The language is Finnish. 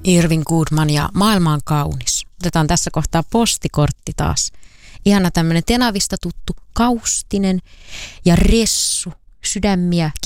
Irvin Goodman ja Maailma on kaunis. Otetaan tässä kohtaa postikortti taas. Ihana tämmöinen Tenavista tuttu kaustinen ja ressu, sydämiä